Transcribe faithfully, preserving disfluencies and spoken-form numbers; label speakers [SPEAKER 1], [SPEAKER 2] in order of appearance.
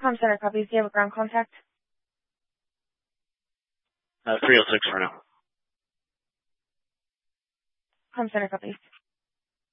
[SPEAKER 1] Com center copies. Do you have a ground contact?
[SPEAKER 2] Uh, three oh six for now.
[SPEAKER 1] Com center copies.